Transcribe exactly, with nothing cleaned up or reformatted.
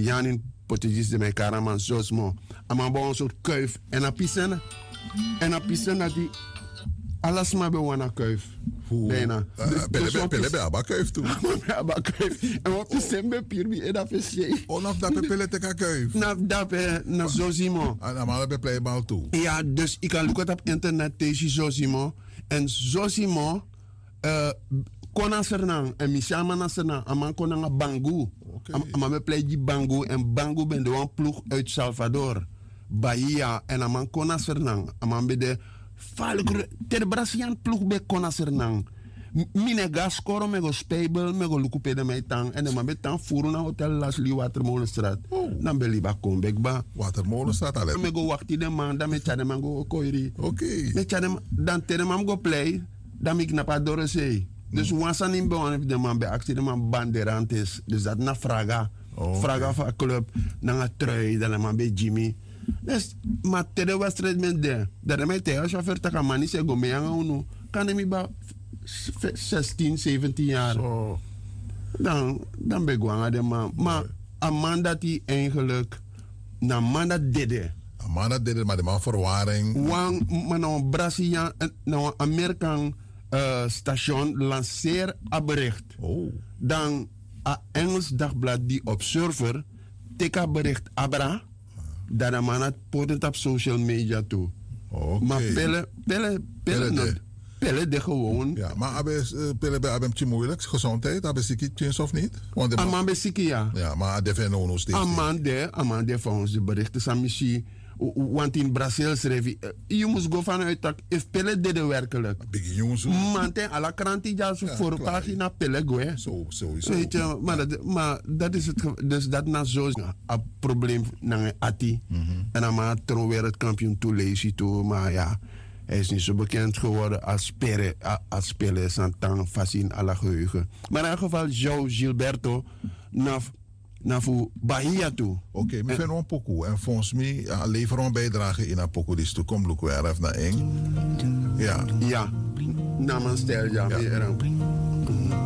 Janin potjes de mij karaman Zosmo. Ama ba een soort kuif. En a piscena. En a piscena die alles maar bij wana kuif. Bijna. Pelle pelle bij abba kuif toe. Abba kuif. En wat is hem bij Pirbi en dat is je. Onaf dat pelle te kuif. Na dat bij na Zosimo. En dan bij playbal toe. Ja, dus ik kan lukken op internet tegen Zosimo. En Zosimo uh, kona sernang en misama na sernang aman kona nga bangu. Okay. Aman me play die bangu en bangu ben de wan ploeg uit Salvador. Bahia en aman kona sernang. Aman be de falk ter Brazilian ploeg be kona sernang. Mine gas koro me go spijbel me go luku pede mij tang en de man be tang furu na hotel Lasli Watermolenstraat. Oh. Dan be liba kombek ba. Watermolenstraat alleen. Me go wakti de man dan me chade man go koiri. Oké. Okay. Me chade dan tere man go play dan me knapa dore sei. Dus mm. wanneer niet bij de man bij actie de man banderantes. Dus dat na vraga. Oh, vraga van club. Na een trui. Dan man bij Jimmy. Dus maar tere wedstrijd met de. Dat mij tegen chauffeur te gaan man niet zeggen mee aan uno. Kan hem bij zestien, zeventien jaar. So. Dan dan ben ik aan de man. Maar een man dat hij eigenlijk na man dat dede. Een man dat dede maar de man verwaring. Wang maar nou een Braziliaan, nou een Amerikaan. Uh, station lanceer een bericht. Oh. Dan een Engels dagblad die Observer teka bericht abra. Dat de man het potent op social media toe. Okay. Maar pelle, pelle, pelle, pelle, pelle de gewoon. Ja, maar abes uh, pelle bij abem moeilijk gezondheid, abes ziekje of niet? Want de man is ziek ja. Ja, maar de van ons steeds. Aman de, aman de van onze berichten zijn misschien. Want in Brazil schreef je, je moest go vanuit dat if Pelle deed werkelijk. Big jongens. Man, à la kranti ja zo voor pagina Pelle go hè. Zo, sowieso. Weet je, maar dat, maar dat is het, dus dat na zo een probleem naar Ati. Mm-hmm. En dan maar trouw wereldkampioen toe lezen toe, maar ja, hij is niet zo bekend geworden als spelen, als spelen zijn tang facin à la geheugen. Maar in ieder geval, João Gilberto, na naar voor Bahia toe. Oké, okay, we vinden een pokoe. En volgens mij uh, leveren we een bijdrage in een pokoe. Dus toen komt Luke weer even naar Eng. Ja. Ja. Namens Stel, ja. ja.